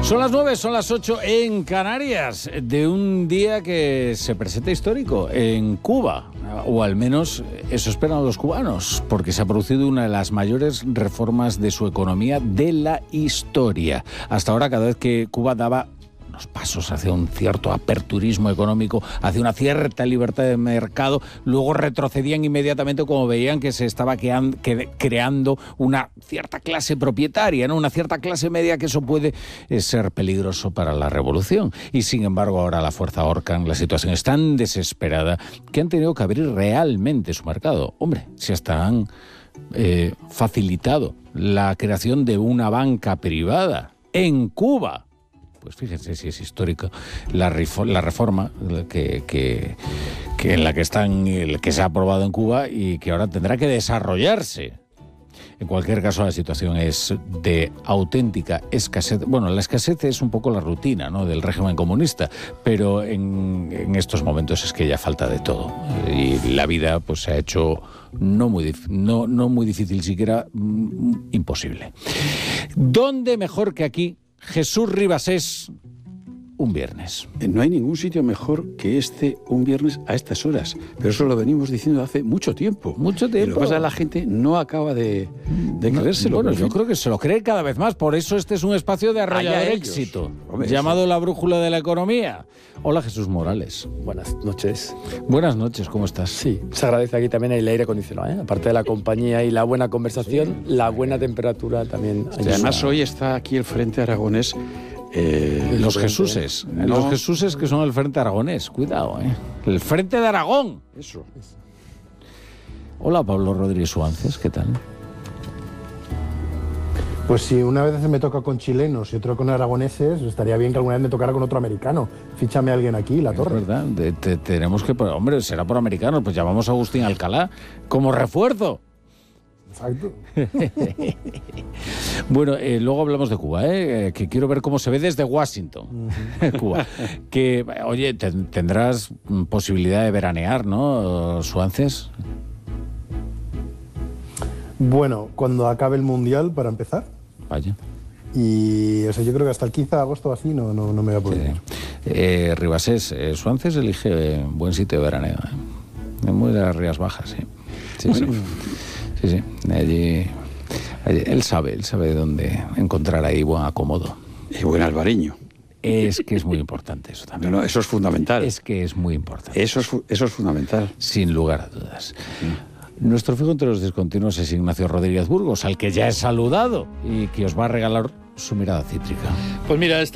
Son las 9, son las 8 en Canarias, de un día que se presenta histórico en Cuba, o al menos eso esperan los cubanos, porque se ha producido una de las mayores reformas de su economía de la historia. Hasta ahora, cada vez que Cuba daba pasos hacia un cierto aperturismo económico, hacia una cierta libertad de mercado, luego retrocedían inmediatamente como veían que se estaba creando una cierta clase propietaria, ¿no? Una cierta clase media, que eso puede ser peligroso para la revolución. Y sin embargo ahora la fuerza ahorcan, la situación es tan desesperada que han tenido que abrir realmente su mercado. Hombre, si hasta han facilitado la creación de una banca privada en Cuba. Pues fíjense si es histórica la reforma que en la que que se ha aprobado en Cuba y que ahora tendrá que desarrollarse. En cualquier caso, la situación es de auténtica escasez. Bueno, la escasez es un poco la rutina, ¿no?, del régimen comunista, pero en estos momentos es que ya falta de todo. Y la vida pues se ha hecho no muy difícil, siquiera imposible. ¿Dónde mejor que aquí? Jesús Ribasés, un viernes. No hay ningún sitio mejor que un viernes a estas horas. Pero eso lo venimos diciendo hace mucho tiempo. Mucho tiempo. Y lo que pasa es que la gente no acaba de creérselo. Bueno, yo creo que se lo cree cada vez más. Por eso este es un espacio de arrollador éxito, llamado La Brújula de la Economía. Hola, Jesús Morales. Buenas noches. Buenas noches, ¿cómo estás? Sí, se agradece aquí también el aire acondicionado, ¿eh? Aparte de la compañía y la buena conversación, sí, la buena temperatura también. Además, hoy está aquí el Frente Aragonés. Los Jesuses. No. Los Jesuses que son el Frente Aragonés. Cuidado, ¿eh? El Frente de Aragón. Eso. Hola, Pablo Rodríguez Suances, ¿qué tal? Pues si una vez me toca con chilenos y otro con aragoneses, estaría bien que alguna vez me tocara con otro americano. Fíchame a alguien aquí, La Torre. Es verdad, tenemos que... Hombre, será por americanos, pues llamamos a Agustín Alcalá como refuerzo. Exacto. Bueno, luego hablamos de Cuba, que quiero ver cómo se ve desde Washington. Cuba. Que, oye, tendrás posibilidad de veranear, ¿no, Suances? Bueno, cuando acabe el Mundial, para empezar. Vaya. Y o sea, yo creo que hasta el 15 de agosto así no me voy a poder. Sí. Ribasés, Suances elige buen sitio de veraneo. Muy de las Rías Bajas, sí. Sí, bueno. Sí. Allí él sabe dónde encontrar ahí buen acomodo. Y buen albariño. Es que es muy importante eso también. No, eso es fundamental. Es que es muy importante. Eso es fundamental. Sin lugar a dudas. Nuestro fijo entre los discontinuos es Ignacio Rodríguez Burgos, al que ya he saludado y que os va a regalar su mirada cítrica. Pues mira,